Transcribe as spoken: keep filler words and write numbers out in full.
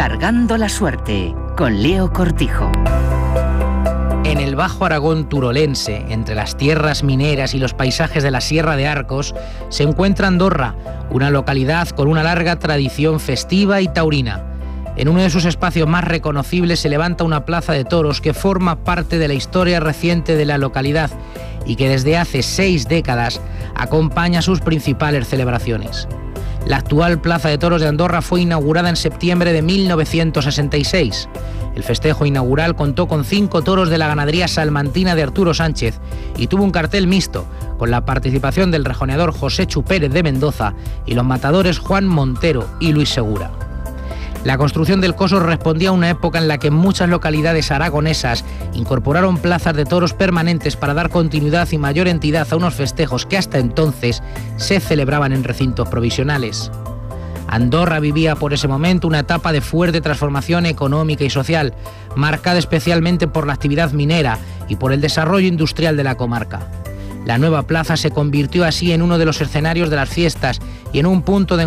Cargando la suerte, con Leo Cortijo. En el Bajo Aragón turolense, entre las tierras mineras y los paisajes de la Sierra de Arcos, se encuentra Andorra, una localidad con una larga tradición festiva y taurina. En uno de sus espacios más reconocibles se levanta una plaza de toros que forma parte de la historia reciente de la localidad y que desde hace seis décadas acompaña sus principales celebraciones. La actual Plaza de Toros de Andorra fue inaugurada en septiembre de mil novecientos sesenta y seis. El festejo inaugural contó con cinco toros de la ganadería salmantina de Arturo Sánchez y tuvo un cartel mixto, con la participación del rejoneador José Chu Pérez de Mendoza y los matadores Juan Montero y Luis Segura. La construcción del coso respondía a una época en la que muchas localidades aragonesas incorporaron plazas de toros permanentes para dar continuidad y mayor entidad a unos festejos que hasta entonces se celebraban en recintos provisionales. Andorra vivía por ese momento una etapa de fuerte transformación económica y social, marcada especialmente por la actividad minera y por el desarrollo industrial de la comarca. La nueva plaza se convirtió así en uno de los escenarios de las fiestas y en un punto de